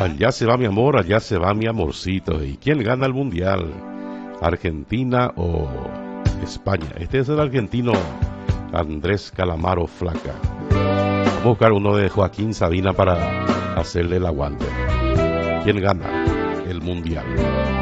Allá se va mi amor, allá se va mi amorcito. ¿Y quién gana el mundial? ¿Argentina o España? Este es el argentino Andrés Calamaro Flaca. Vamos a buscar uno de Joaquín Sabina para hacerle el aguante. ¿Quién gana el mundial?